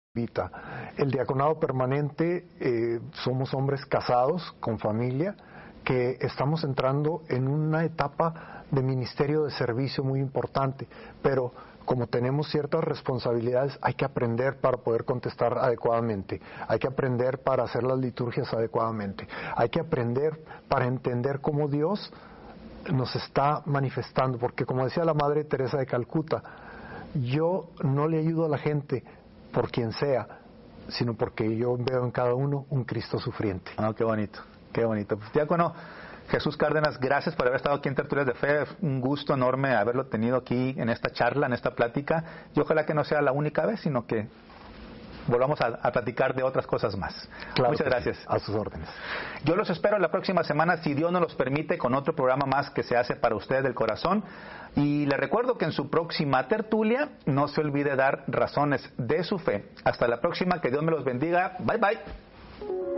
invita. El diaconado permanente, somos hombres casados, con familia, que estamos entrando en una etapa de ministerio de servicio muy importante, pero como tenemos ciertas responsabilidades, hay que aprender para poder contestar adecuadamente, hay que aprender para hacer las liturgias adecuadamente, hay que aprender para entender cómo Dios nos está manifestando, porque como decía la Madre Teresa de Calcuta, yo no le ayudo a la gente por quien sea, sino porque yo veo en cada uno un Cristo sufriente. Ah, qué bonito, qué bonito. Pues, diácono Jesús Cárdenas, gracias por haber estado aquí en Tertulias de Fe. Un gusto enorme haberlo tenido aquí en esta charla, en esta plática. Y ojalá que no sea la única vez, sino que volvamos a platicar de otras cosas más. Claro, muchas gracias. Sí, a sus órdenes. Yo los espero la próxima semana, si Dios nos los permite, con otro programa más que se hace para ustedes del corazón. Y le recuerdo que en su próxima tertulia no se olvide dar razones de su fe. Hasta la próxima, que Dios me los bendiga. Bye, bye.